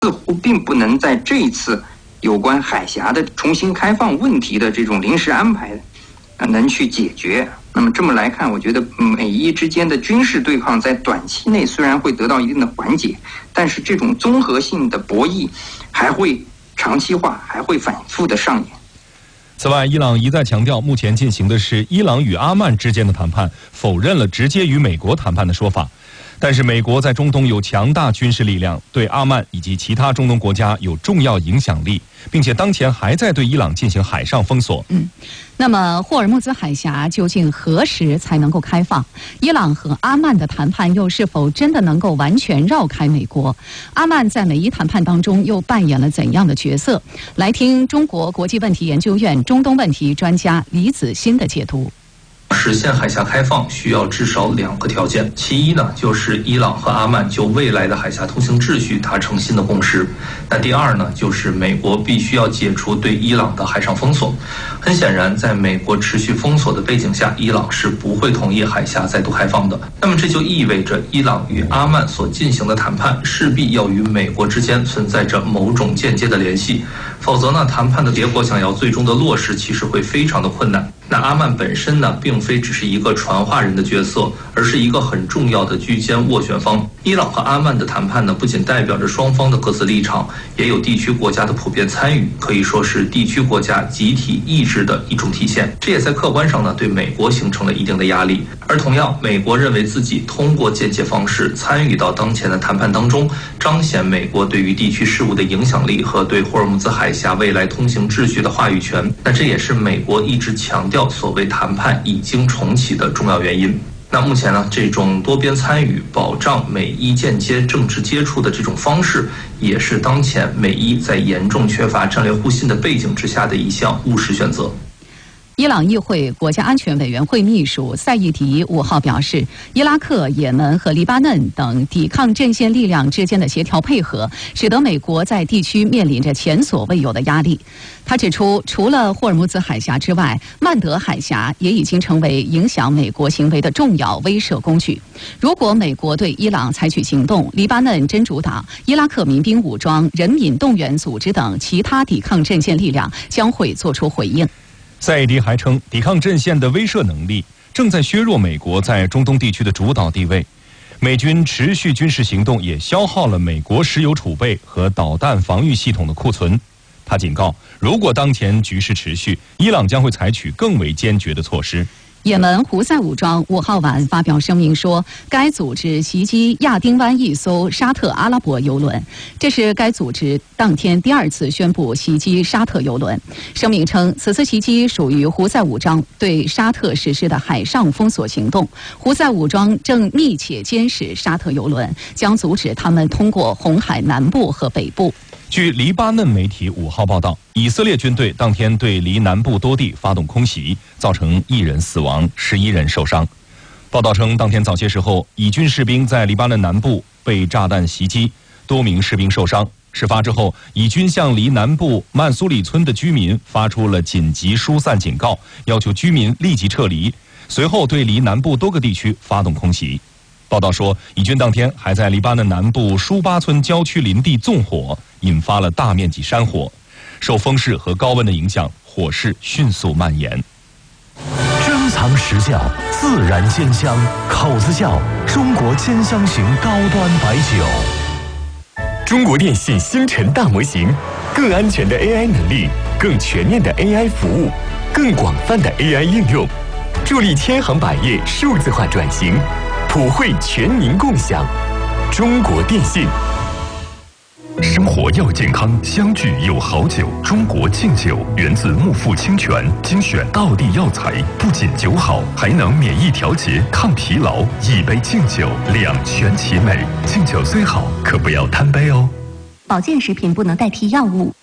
似乎并不能在这一次有关海峡的重新开放问题的这种临时安排能去解决。那么这么来看，我觉得美伊之间的军事对抗在短期内虽然会得到一定的缓解，但是这种综合性的博弈还会长期化，还会反复的上演。 此外，伊朗一再强调，目前进行的是伊朗与阿曼之间的谈判，否认了直接与美国谈判的说法。但是，美国在中东有强大军事力量，对阿曼以及其他中东国家有重要影响力，并且当前还在对伊朗进行海上封锁。 那么霍尔木兹海峡究竟何时才能够开放？伊朗和阿曼的谈判又是否真的能够完全绕开美国？阿曼在美伊谈判当中又扮演了怎样的角色？来听中国国际问题研究院中东问题专家李子欣的解读。 实现海峡开放需要至少2个条件，其一呢，就是伊朗和阿曼就未来的海峡通行秩序达成新的共识。那第二呢，就是美国必须要解除对伊朗的海上封锁。很显然，在美国持续封锁的背景下，伊朗是不会同意海峡再度开放的。那么这就意味着伊朗与阿曼所进行的谈判势必要与美国之间存在着某种间接的联系，否则呢，谈判的结果想要最终的落实，其实会非常的困难。那阿曼本身呢，并非只是一个传话人的角色，而是一个很重要的居间斡旋方。伊朗和阿曼的谈判呢，不仅代表着双方的各自立场，也有地区国家的普遍参与，可以说是地区国家集体意志的一种体现。这也在客观上呢，对美国形成了一定的压力。而同样，美国认为自己通过间接方式参与到当前的谈判当中，彰显美国对于地区事务的影响力和对霍尔木兹海峡未来通行秩序的话语权。那这也是美国一直强调所谓谈判已经重启的重要原因。那目前呢，这种多边参与、保障美伊间接政治接触的这种方式，也是当前美伊在严重缺乏战略互信的背景之下的一项务实选择。 伊朗议会国家安全委员会秘书赛义迪5号表示，伊拉克、也门和黎巴嫩等抵抗阵线力量之间的协调配合，使得美国在地区面临着前所未有的压力。他指出，除了霍尔木兹海峡之外，曼德海峡也已经成为影响美国行为的重要威慑工具。如果美国对伊朗采取行动，黎巴嫩真主党、伊拉克民兵武装、人民动员组织等其他抵抗阵线力量将会做出回应。 赛义迪还称，抵抗阵线的威慑能力正在削弱美国在中东地区的主导地位。美军持续军事行动也消耗了美国石油储备和导弹防御系统的库存。他警告，如果当前局势持续，伊朗将会采取更为坚决的措施。 也门胡塞武装5号晚发表声明说，该组织袭击亚丁湾一艘沙特阿拉伯油轮，这是该组织当天第2次宣布袭击沙特油轮。声明称，此次袭击属于胡塞武装对沙特实施的海上封锁行动，胡塞武装正密切监视沙特油轮，将阻止他们通过红海南部和北部。 据黎巴嫩媒体5号报道，以色列军队当天对黎南部多地发动空袭，造成1人死亡，11人受伤。报道称，当天早些时候，以军士兵在黎巴嫩南部被炸弹袭击，多名士兵受伤。事发之后，以军向黎南部曼苏里村的居民发出了紧急疏散警告，要求居民立即撤离。随后对黎南部多个地区发动空袭。报道说，以军当天还在黎巴嫩南部舒巴村郊区林地纵火，引发了大面积山火。受风势和高温的影响，火势迅速蔓延。 珍藏实窖，自然鲜香，口子窖，中国兼香型高端白酒。 中国电信星辰大模型，更安全的 AI 能力，更全面的 AI 服务，更广泛的 AI 应用，助力千行百业数字化转型。普惠全民共享，中国电信。 生活要健康，相聚有好酒。中国敬酒源自木富清泉，精选道地药材，不仅酒好，还能免疫调节、抗疲劳。一杯敬酒，两全其美。敬酒虽好，可不要贪杯哦。 保健食品不能代替药物。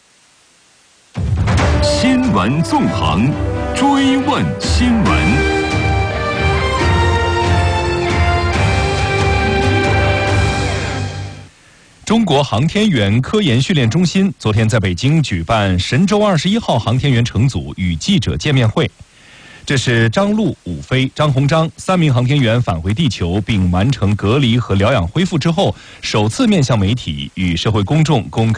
新闻纵横，追问新闻。 中国航天员科研训练中心昨天在北京举办神舟21号航天员乘组与记者见面会。 这是张陆、武飞、张鸿章3名航天员返回地球并完成隔离和疗养恢复之后，首次面向媒体与社会公众公开